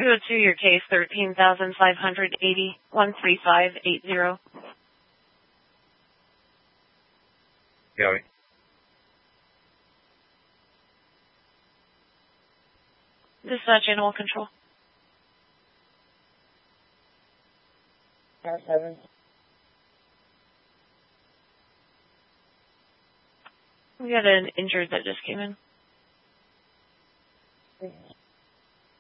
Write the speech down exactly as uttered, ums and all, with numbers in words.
two oh two, your case thirteen thousand five hundred eighty, one three five eight zero. Got it. Dispatch animal control. R seven. We got an injured that just came in.